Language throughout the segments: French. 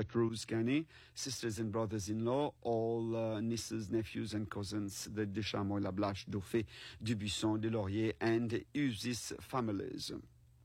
Margaret Rose Kenny, sisters and brothers-in-law, all nieces, nephews and cousins, the Deschamps-Lablache, Dauphin, Dubuisson, Delaurier and Uzis families.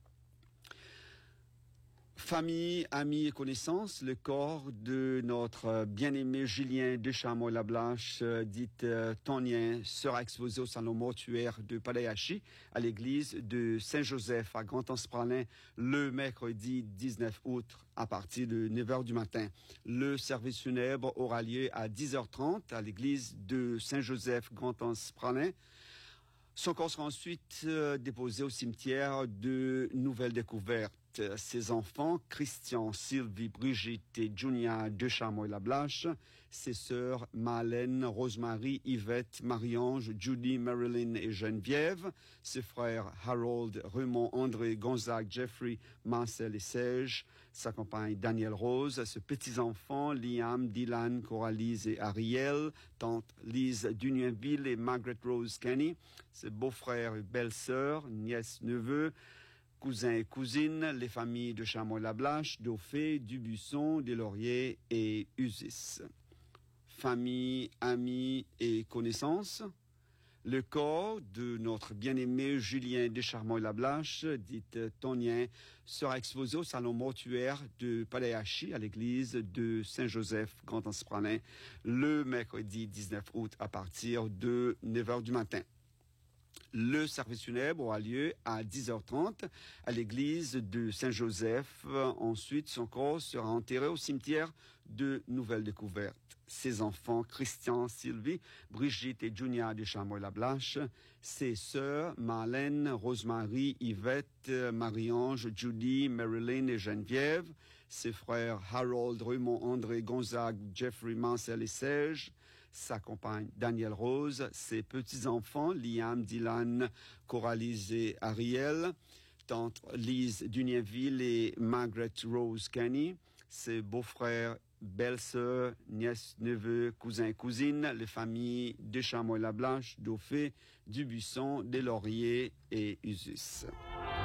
Famille, amis et connaissances, le corps de notre bien-aimé Julien Deschamps-Lablache, dite Tonien, sera exposé au salon mortuaire de Palayachi à l'église de Saint-Joseph à Grand-Anse-Pralin le mercredi 19 août à partir de 9h du matin. Le service funèbre aura lieu à 10h30 à l'église de Saint-Joseph Grand-Anse-Pralin. Son corps sera ensuite déposé au cimetière de Nouvelle Découverte. Ses enfants, Christian, Sylvie, Brigitte et Junia Deschamps-Lablache, ses sœurs Marlène, Rosemary, Yvette, Marie-Ange, Judy, Marilyn et Geneviève, ses frères Harold, Raymond, André, Gonzague, Jeffrey, Marcel et Serge, sa compagne Danielle Rose, ses petits-enfants Liam, Dylan, Coralise et Ariel, tante Lise d'Unionville et Margaret Rose Kenny, ses beaux-frères et belles-sœurs, nièces, neveux, cousins et cousines, les familles de Deschamps-Lablache, Dauphin, Dubuisson, Delaurier et Uzis. Famille, amis et connaissances, le corps de notre bien-aimé Julien Deschamps-Lablache, dite Tonien, sera exposé au salon mortuaire de Palayachi à l'église de Saint-Joseph, Grand-Anse-Pralin, le mercredi 19 août à partir de 9h du matin. Le service funèbre aura lieu à 10h30 à l'église de Saint-Joseph. Ensuite, son corps sera enterré au cimetière de Nouvelle Découverte. Ses enfants, Christian, Sylvie, Brigitte et Junia Deschamps-Lablache, ses sœurs, Marlène, Rosemary, Yvette, Marie-Ange, Judy, Marilyn et Geneviève, ses frères Harold, Raymond, André, Gonzague, Jeffrey, Marcel et Serge, sa compagne Danielle Rose, ses petits-enfants, Liam, Dylan, Coralise et Ariel, tante Lise d'Unionville et Margaret Rose Kenny, ses beaux-frères, belles-sœurs, nièces, neveux, cousins et cousines, les familles Deschamps-Lablache, Dauphin, Dubuisson, Delaurier et Uzis.